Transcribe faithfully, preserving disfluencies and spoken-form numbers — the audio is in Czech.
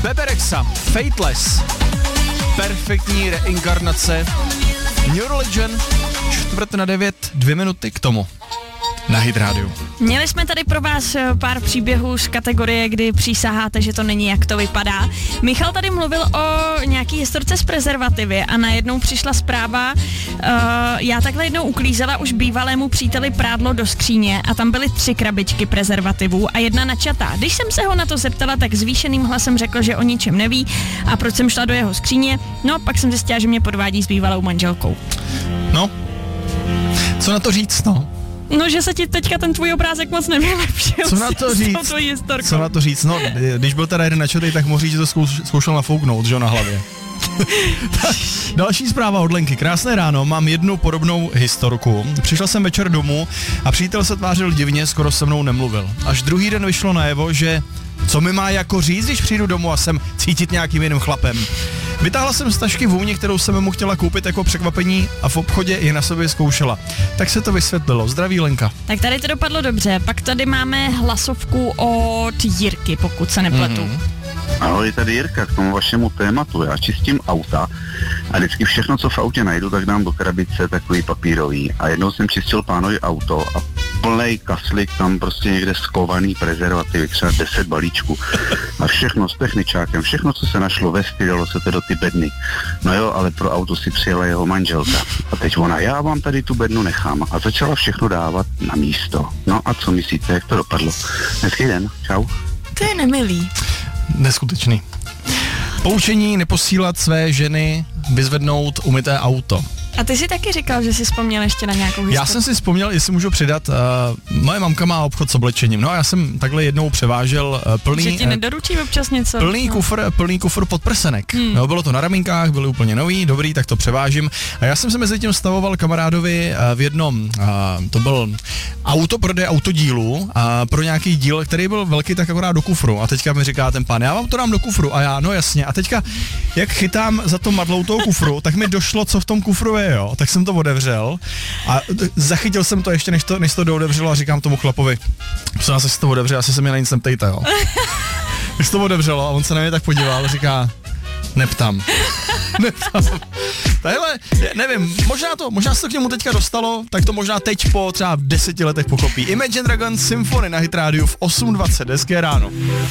Bebe Rexha, Fateless, perfektní reinkarnace, New Religion, čtvrt na devět, dvě minuty k tomu. Na Hit Radio. Měli jsme tady pro vás pár příběhů z kategorie, kdy přísaháte, že to není, jak to vypadá. Michal tady mluvil o nějaký historce z prezervativy a najednou přišla zpráva, uh, já takhle jednou uklízela už bývalému příteli prádlo do skříně a tam byly tři krabičky prezervativů a jedna načatá. Když jsem se ho na to zeptala, tak zvýšeným hlasem řekl, že o ničem neví a proč jsem šla do jeho skříně, no pak jsem zjistila, že mě podvádí s bývalou manželkou. No, co na to říct, no? No, že se ti teďka ten tvůj obrázek moc nevylepšil. Co na to říct? Co na to říct? No, když byl teda jeden načatý, tak mohl říct, že to zkouš, zkoušel nafouknout, že jo, na hlavě. Další zpráva od Lenky. Krásné ráno, mám jednu podobnou historku. Přišel jsem večer domů a přítel se tvářil divně, skoro se mnou nemluvil. Až druhý den vyšlo najevo, že co mi má jako říct, když přijdu domů a jsem cítit nějakým jiným chlapem. Vytáhla jsem z tašky vůni, kterou jsem mu chtěla koupit jako překvapení a v obchodě ji na sobě zkoušela. Tak se to vysvětlilo. Zdraví, Lenka. Tak tady to dopadlo dobře. Pak tady máme hlasovku od Jirky, pokud se nepletu. Mm-hmm. Ahoj, tady Jirka, k tomu vašemu tématu. Já čistím auta a vždycky všechno, co v autě najdu, tak dám do krabice takový papírový. A jednou jsem čistil pánovi auto a plnej kaslik, tam prostě někde skovaný prezervativy, třeba deset balíčků. A všechno s techničákem, všechno, co se našlo ve stydalo se to do ty bedny. No jo, ale pro auto si přijela jeho manželka. A teď ona, já vám tady tu bednu nechám. A začala všechno dávat na místo. No a co myslíte, jak to dopadlo? Hezký den, čau. To je nemilý. Neskutečný. Poučení neposílat své ženy vyzvednout umyté auto. A ty jsi taky říkal, že jsi vzpomněl ještě na nějakou historii. Já jsem si vzpomněl, jestli můžu přidat, uh, moje mamka má obchod s oblečením, no a já jsem takhle jednou převážel uh, plný... Že ti nedoručí občas něco? Plný no. kufr, plný kufr podprsenek. Hmm. No, bylo to na ramínkách, byly úplně nový, dobrý, tak to převážím. A já jsem se mezi tím stavoval kamarádovi uh, v jednom, uh, to byl auto prodej autodílu uh, pro nějaký díl, který byl velký, tak akorát do kufru. A teďka mi říká ten pán, já vám to dám do kufru. A já, no jasně. A teďka, jak chytám za to madlou toho kufru, tak mi došlo, co v tom kufru je, jo. Tak jsem to otevřel a zachytil jsem to ještě, než to, než to dootevřelo a říkám tomu chlapovi, co nás se to otevřel, asi se mě na nic neptejte, jo. Když to otevřelo a on se na mě tak podíval a říká, neptám. neptám. Tahle, nevím, možná to, možná se to k němu teďka dostalo, tak to možná teď po třeba deseti letech pochopí. Imagine Dragons Symphony na Hit Radio v osm dvacet, hezké ráno.